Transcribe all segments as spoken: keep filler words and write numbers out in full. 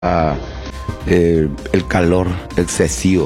a, eh, el calor excesivo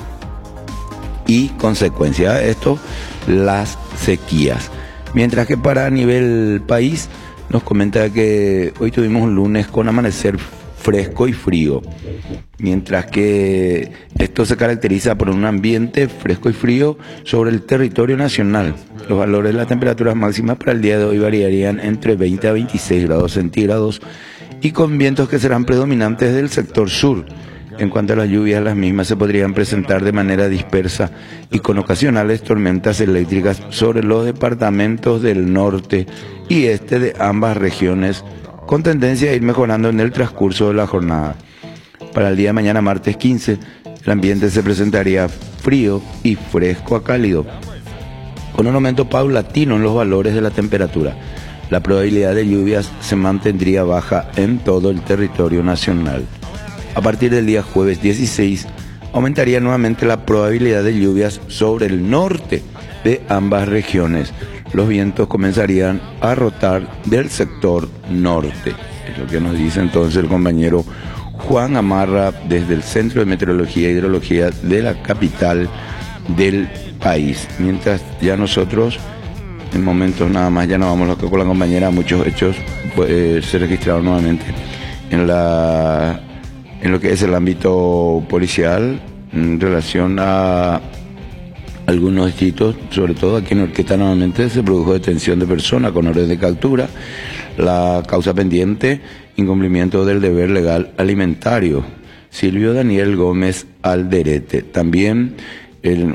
y consecuencia de esto las sequías. Mientras que para a nivel país nos comenta que hoy tuvimos un lunes con amanecer fresco y frío, mientras que esto se caracteriza por un ambiente fresco y frío sobre el territorio nacional. Los valores de las temperaturas máximas para el día de hoy variarían entre veinte a veintiséis grados centígrados y con vientos que serán predominantes del sector sur. En cuanto a las lluvias, las mismas se podrían presentar de manera dispersa y con ocasionales tormentas eléctricas sobre los departamentos del norte y este de ambas regiones, con tendencia a ir mejorando en el transcurso de la jornada. Para el día de mañana, martes quince, el ambiente se presentaría frío y fresco a cálido, con un aumento paulatino en los valores de la temperatura. La probabilidad de lluvias se mantendría baja en todo el territorio nacional. A partir del día jueves dieciséis, aumentaría nuevamente la probabilidad de lluvias sobre el norte de ambas regiones. Los vientos comenzarían a rotar del sector norte. Es lo que nos dice entonces el compañero Juan Amarra desde el Centro de Meteorología e Hidrología de la capital del país. Mientras ya nosotros, en momentos nada más, ya nos vamos con la compañera, muchos hechos pues, se registraron nuevamente en la... en lo que es el ámbito policial en relación a algunos distritos, sobre todo aquí en Orquesta nuevamente se produjo detención de personas con orden de captura, la causa pendiente, incumplimiento del deber legal alimentario. Silvio Daniel Gómez Alderete. También el,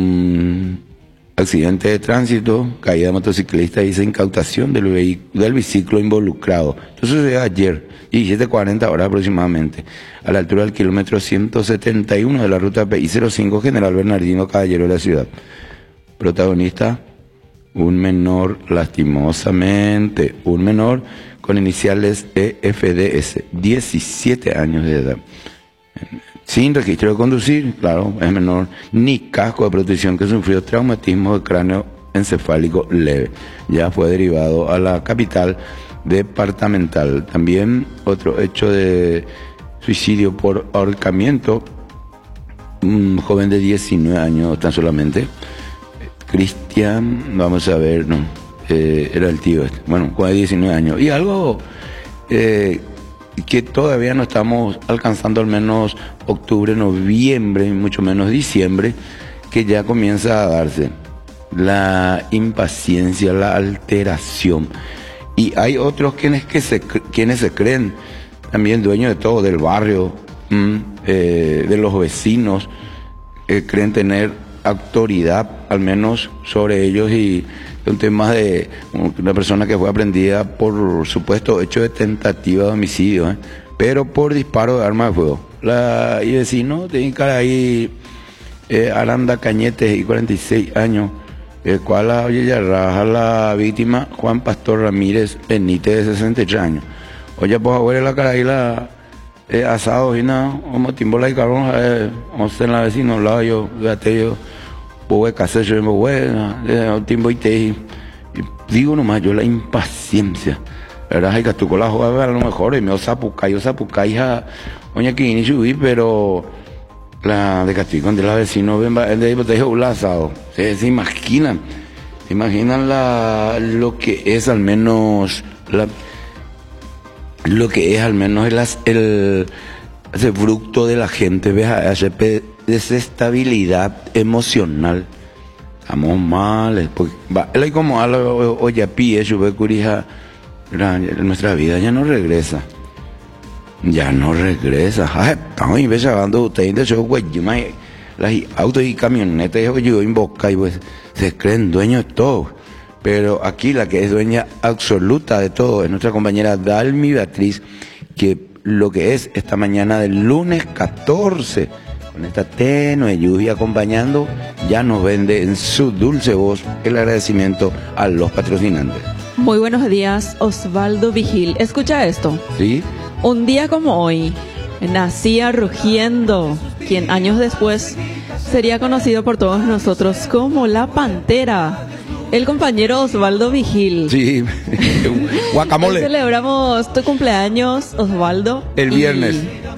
un accidente de tránsito, caída de motociclista y incautación del, vehículo, del biciclo involucrado. Esto sucedió ayer, diecisiete cuarenta horas aproximadamente, a la altura del kilómetro ciento setenta y uno de la ruta P I cero cinco General Bernardino Caballero de la ciudad. Protagonista, un menor, lastimosamente, un menor con iniciales E F D S, diecisiete años de edad. Sin registro de conducir, claro, es menor, ni casco de protección, que sufrió traumatismo de cráneo encefálico leve. Ya fue derivado a la capital departamental. También otro hecho de suicidio por ahorcamiento, un joven de diecinueve años tan solamente, Cristian, vamos a ver, no, eh, era el tío este, bueno, joven de diecinueve años. Y algo eh, que todavía no estamos alcanzando, al menos octubre, noviembre, y mucho menos diciembre, que ya comienza a darse la impaciencia, la alteración. Y hay otros quienes, que se, quienes se creen también dueños de todo, del barrio, mmm, eh, de los vecinos, eh, creen tener autoridad, al menos sobre ellos, y un tema de una persona que fue aprendida por supuesto hecho de tentativa de homicidio, ¿eh? pero por disparo de arma de fuego. La, y vecino tiene cara ahí, eh, Aranda Cañete, y cuarenta y seis años, el cual a raja la víctima Juan Pastor Ramírez Benítez, de sesenta y tres años. Oye, pues abuela la cara ahí la eh, asado y nada, como timbola y cabrón, eh, vamos en la vecina al lado, yo, fíjate yo, pues casé yo, bueno, eh, timbo y te digo nomás yo la impaciencia, verdad, hay que tu con la joda a lo mejor, y me osapuca, yo sapuca, hija, oye, que ni subí, pero la de Castillo, cuando la vecina ven, el de ahí te dijo un asado, se, se imaginan, se imaginan la, lo que es al menos, la, lo que es al menos el, el, ese fruto de la gente, ves, desestabilidad emocional. Estamos mal, porque él hay como algo, oye, pie, yo veo curija, nuestra vida ya no regresa. Ya no regresa. Ay, estamos investigando ustedes de eso, güey, las autos y camionetas, yo invoca y pues se creen dueños de todo. Pero aquí la que es dueña absoluta de todo es nuestra compañera Dalmi Beatriz, que lo que es esta mañana del lunes catorce, con esta tenue lluvia acompañando, ya nos vende en su dulce voz el agradecimiento a los patrocinantes. Muy buenos días, Osvaldo Vigil. Escucha esto. Sí. Un día como hoy, nacía rugiendo quien años después sería conocido por todos nosotros como la Pantera. el compañero Osvaldo Vigil. Sí, Hoy guacamole. celebramos tu cumpleaños, Osvaldo. El y viernes.